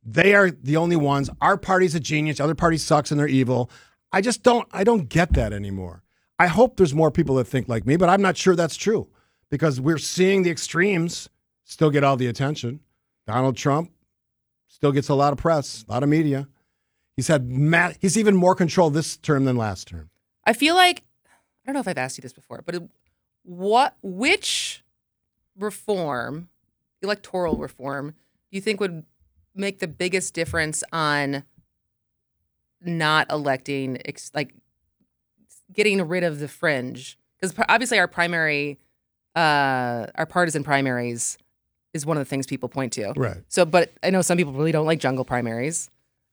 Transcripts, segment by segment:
They are the only ones. Our party's a genius. Other party sucks and they're evil. I don't get that anymore. I hope there's more people that think like me, but I'm not sure that's true because we're seeing the extremes still get all the attention. Donald Trump still gets a lot of press, a lot of media. He's even more control this term than last term. I feel like, I don't know if I've asked you this before, but which reform, electoral reform, do you think would make the biggest difference on not electing, like getting rid of the fringe? Because obviously our partisan primaries is one of the things people point to. Right. So, but I know some people really don't like jungle primaries,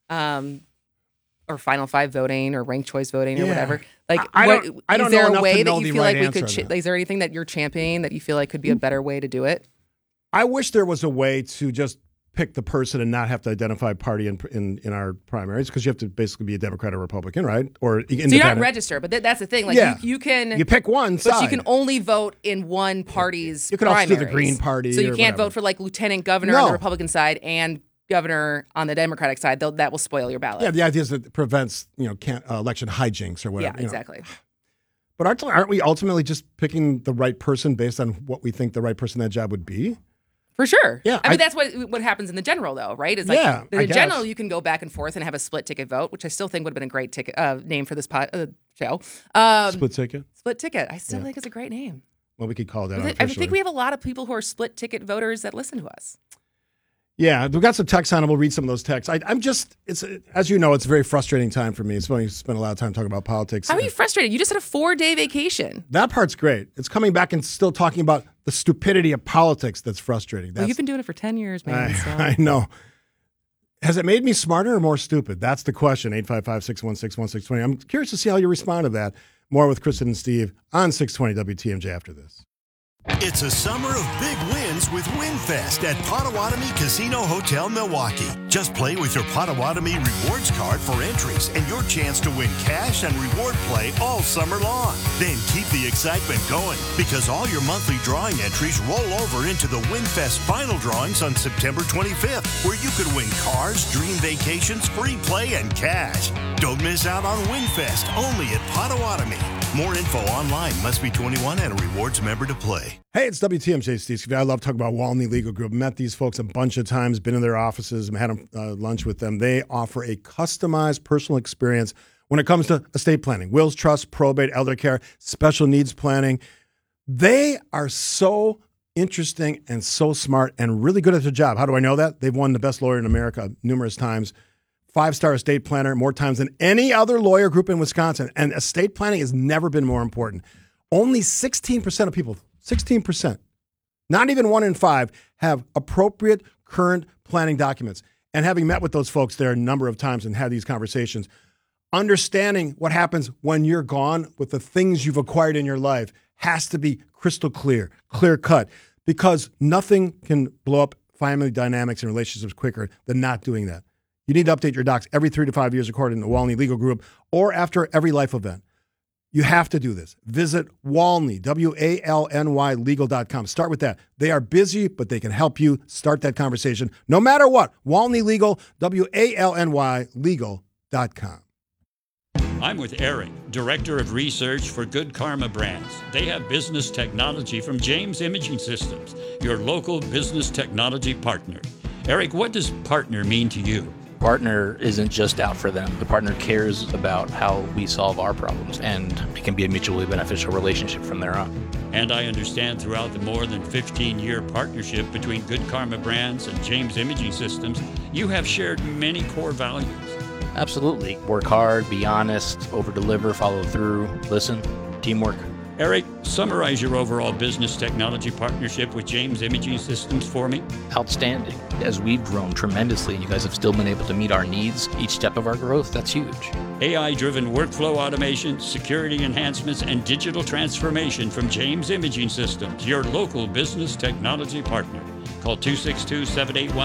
or Final Five voting, or ranked choice voting, or whatever. Like, I don't is there know a enough way to that know you the feel right like we answer could? on that. Is there anything that you're championing that you feel like could be a better way to do it? I wish there was a way to just pick the person and not have to identify party in our primaries because you have to basically be a Democrat or Republican, right? Or independent. So you're not registered, but that's the thing. Like you can pick one side, but you can only vote in one party's. You can primaries. also do the Green Party, so you or can't whatever. vote for like lieutenant governor on the Republican side and governor on the Democratic side. That will spoil your ballot. Yeah, the idea is that it prevents election hijinks or whatever. Yeah, exactly. But aren't we ultimately just picking the right person based on what we think the right person in that job would be? For sure. Yeah, I mean, that's what happens in the general, though, right? It's like in the general, you can go back and forth and have a split ticket vote, which I still think would have been a great ticket name for this show. Split ticket? Split ticket. I still think it's a great name. Well, we could call that I think we have a lot of people who are split ticket voters that listen to us. Yeah, we've got some texts on it. We'll read some of those texts. It's as you know, it's a very frustrating time for me. It's funny, you spend a lot of time talking about politics. How are you frustrated? You just had a 4-day vacation. That part's great. It's coming back and still talking about the stupidity of politics that's frustrating. Well, you've been doing it for 10 years, man. I know. Has it made me smarter or more stupid? That's the question. 855-616-1620. I'm curious to see how you respond to that. More with Kristen and Steve on 620 WTMJ after this. It's a summer of big wins with WinFest at Potawatomi Casino Hotel, Milwaukee. Just play with your Potawatomi Rewards card for entries and your chance to win cash and reward play all summer long. Then keep the excitement going because all your monthly drawing entries roll over into the WinFest final drawings on September 25th, where you could win cars, dream vacations, free play, and cash. Don't miss out on WinFest only at Potawatomi. More info online. Must be 21 and a rewards member to play. Hey, it's WTMJ Steve. I love talking about Walney Legal Group. Met these folks a bunch of times, been in their offices, and had lunch with them. They offer a customized personal experience when it comes to estate planning, wills, trusts, probate, elder care, special needs planning. They are so interesting and so smart and really good at their job. How do I know that? They've won the best lawyer in America numerous times. 5-star estate planner, more times than any other lawyer group in Wisconsin. And estate planning has never been more important. Only 16% of people, 16%, not even 1 in 5, have appropriate current planning documents. And having met with those folks there a number of times and had these conversations, understanding what happens when you're gone with the things you've acquired in your life has to be crystal clear cut, because nothing can blow up family dynamics and relationships quicker than not doing that. You need to update your docs every 3 to 5 years according to Walney Legal Group or after every life event. You have to do this. Visit Walney, WALNY legal.com. Start with that. They are busy, but they can help you start that conversation no matter what. Walney Legal, WALNY legal.com. I'm with Eric, Director of Research for Good Karma Brands. They have business technology from James Imaging Systems, your local business technology partner. Eric, what does partner mean to you? Partner isn't just out for them. The partner cares about how we solve our problems, and it can be a mutually beneficial relationship from there on. And I understand throughout the more than 15-year partnership between Good Karma Brands and James Imaging Systems, you have shared many core values. Absolutely. Work hard, be honest, over-deliver, follow through, listen, teamwork. Eric, summarize your overall business technology partnership with James Imaging Systems for me. Outstanding. As we've grown tremendously, you guys have still been able to meet our needs each step of our growth. That's huge. AI-driven workflow automation, security enhancements, and digital transformation from James Imaging Systems, your local business technology partner. Call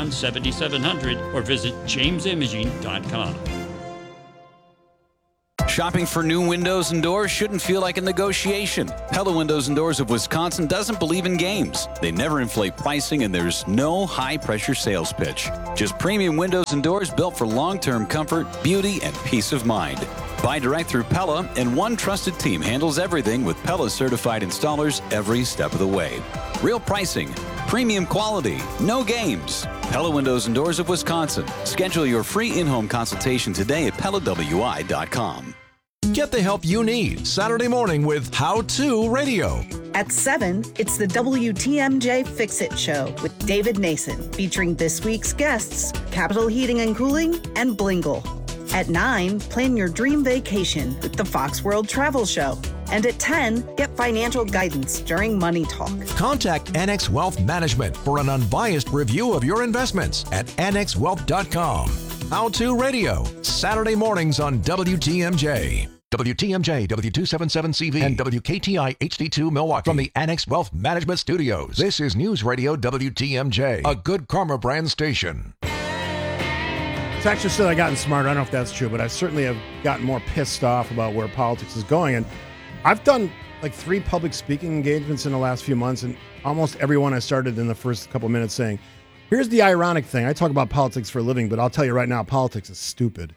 262-781-7700 or visit jamesimaging.com. Shopping for new windows and doors shouldn't feel like a negotiation. Pella Windows and Doors of Wisconsin doesn't believe in games. They never inflate pricing, and there's no high-pressure sales pitch. Just premium windows and doors built for long-term comfort, beauty, and peace of mind. Buy direct through Pella, and one trusted team handles everything with Pella certified installers every step of the way. Real pricing, premium quality, no games. Pella Windows and Doors of Wisconsin. Schedule your free in-home consultation today at PellaWI.com. Get the help you need Saturday morning with How To Radio. At 7, it's the WTMJ Fix-It Show with David Nason, featuring this week's guests, Capital Heating and Cooling and Blingle. At 9, plan your dream vacation with the Fox World Travel Show. And at 10, get financial guidance during Money Talk. Contact Annex Wealth Management for an unbiased review of your investments at annexwealth.com. How To Radio, Saturday mornings on WTMJ. WTMJ, W277CV, and WKTI HD2 Milwaukee from the Annex Wealth Management Studios. This is News Radio WTMJ, a Good Karma brand station. It's actually still I've gotten smarter. I don't know if that's true, but I certainly have gotten more pissed off about where politics is going. And I've done like 3 public speaking engagements in the last few months, and almost everyone I started in the first couple minutes saying, here's the ironic thing. I talk about politics for a living, but I'll tell you right now, politics is stupid.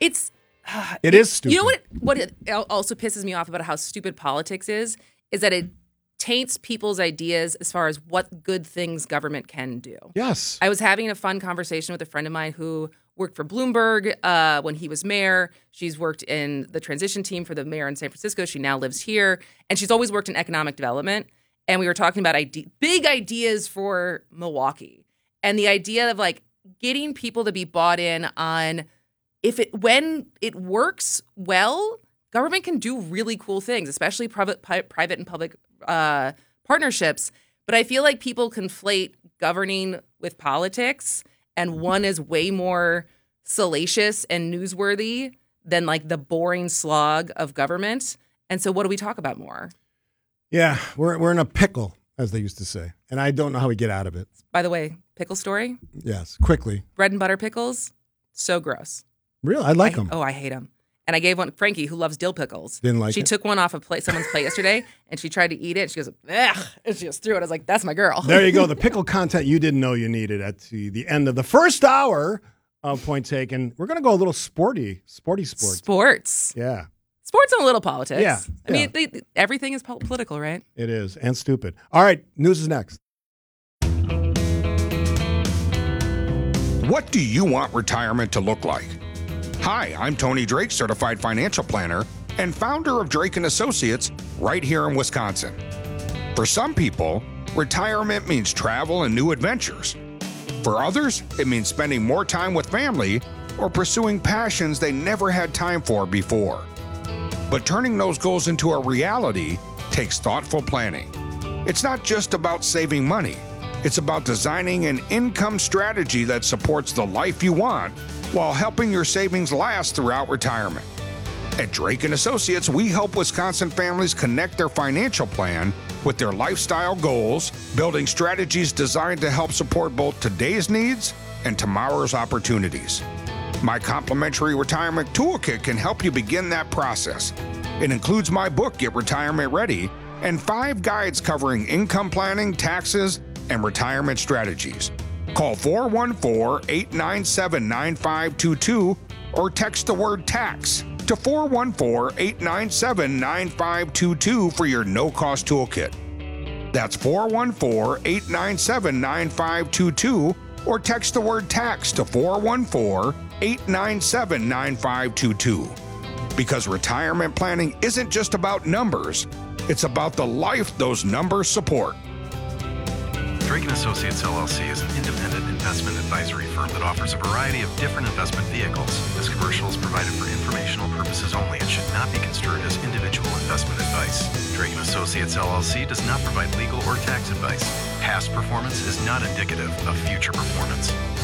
It is stupid. You know what it also pisses me off about how stupid politics is that it taints people's ideas as far as what good things government can do. Yes. I was having a fun conversation with a friend of mine who worked for Bloomberg when he was mayor. She's worked in the transition team for the mayor in San Francisco. She now lives here. And she's always worked in economic development. And we were talking about big ideas for Milwaukee. And the idea of like getting people to be bought in on when it works well, government can do really cool things, especially private and public partnerships. But I feel like people conflate governing with politics, and one is way more salacious and newsworthy than like the boring slog of government. And so what do we talk about more? Yeah, we're in a pickle, as they used to say. And I don't know how we get out of it. By the way, pickle story? Yes, quickly. Bread and butter pickles, so gross. Really? I like them. Oh, I hate them. And I gave one, Frankie, who loves dill pickles. Didn't like it? She took one off someone's plate yesterday, and she tried to eat it. And she goes, ugh, and she just threw it. I was like, that's my girl. There you go. The pickle content you didn't know you needed at the end of the first hour of Point Taken. We're going to go a little sporty sports. Sports. Yeah. Sports and a little politics. Yeah. I mean, everything is political, right? It is, and stupid. All right, news is next. What do you want retirement to look like? Hi, I'm Tony Drake, certified financial planner and founder of Drake & Associates right here in Wisconsin. For some people, retirement means travel and new adventures. For others, it means spending more time with family or pursuing passions they never had time for before. But turning those goals into a reality takes thoughtful planning. It's not just about saving money. It's about designing an income strategy that supports the life you want while helping your savings last throughout retirement. At Drake & Associates, we help Wisconsin families connect their financial plan with their lifestyle goals, building strategies designed to help support both today's needs and tomorrow's opportunities. My complimentary retirement toolkit can help you begin that process. It includes my book, Get Retirement Ready, and 5 guides covering income planning, taxes, and retirement strategies. Call 414-897-9522 or text the word tax to 414-897-9522 for your no-cost toolkit. That's 414-897-9522 or text the word tax to 414-897-9522. Because retirement planning isn't just about numbers, it's about the life those numbers support. Drake & Associates LLC is an independent investment advisory firm that offers a variety of different investment vehicles. This commercial is provided for informational purposes only and should not be construed as individual investment advice. Drake & Associates LLC does not provide legal or tax advice. Past performance is not indicative of future performance.